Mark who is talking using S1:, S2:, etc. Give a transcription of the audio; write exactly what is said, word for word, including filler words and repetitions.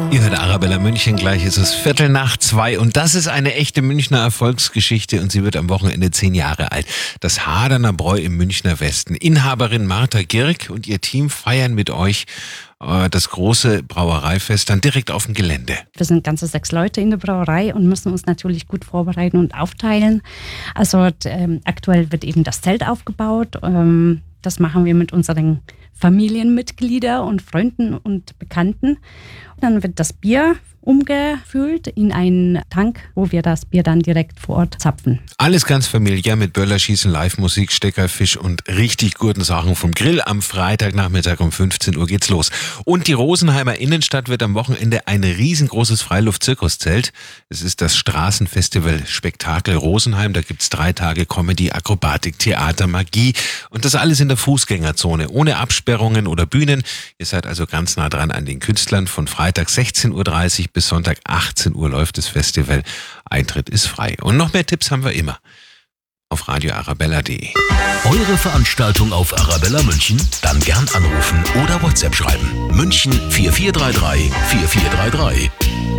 S1: Ihr hört Arabella München, gleich ist es Viertel nach zwei und das ist eine echte Münchner Erfolgsgeschichte und sie wird am Wochenende zehn Jahre alt. Das Haderner Bräu im Münchner Westen. Inhaberin Martha Girk und ihr Team feiern mit euch äh, das große Brauereifest dann direkt auf dem Gelände.
S2: Wir sind ganze sechs Leute in der Brauerei und müssen uns natürlich gut vorbereiten und aufteilen. Also ähm, aktuell wird eben das Zelt aufgebaut. Ähm, das machen wir mit unseren Familienmitgliedern und Freunden und Bekannten. Dann wird das Bier umgefüllt in einen Tank, wo wir das Bier dann direkt vor Ort zapfen.
S1: Alles ganz familiär mit Böllerschießen, Live-Musik, Steckerfisch und richtig guten Sachen vom Grill. Am Freitagnachmittag um fünfzehn Uhr geht's los. Und die Rosenheimer Innenstadt wird am Wochenende ein riesengroßes Freiluft-Zirkuszelt. Es ist das Straßenfestival Spektakel Rosenheim. Da gibt's drei Tage Comedy, Akrobatik, Theater, Magie und das alles in der Fußgängerzone, ohne Absperrungen oder Bühnen. Ihr seid also ganz nah dran an den Künstlern. Von Freitag sechzehn Uhr dreißig bis Sonntag achtzehn Uhr läuft das Festival. Eintritt ist frei. Und noch mehr Tipps haben wir immer auf radio arabella punkt de.
S3: Eure Veranstaltung auf Arabella München? Dann gern anrufen oder WhatsApp schreiben. München vier vier drei drei vier vier drei drei.